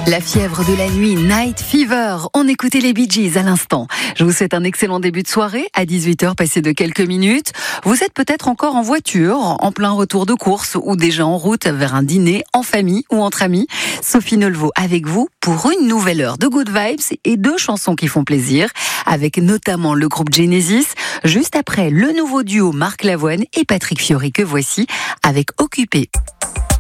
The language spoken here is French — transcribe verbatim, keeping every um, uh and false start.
La fièvre de la nuit, Night Fever. On écoutait les Bee Gees à l'instant. Je vous souhaite un excellent début de soirée à dix-huit heures passé de quelques minutes. Vous êtes peut-être encore en voiture, en plein retour de course ou déjà en route vers un dîner en famille ou entre amis. Sophie Nolvaud avec vous pour une nouvelle heure de Good Vibes et deux chansons qui font plaisir, avec notamment le groupe Genesis, juste après le nouveau duo Marc Lavoine et Patrick Fiori que voici avec Occupé.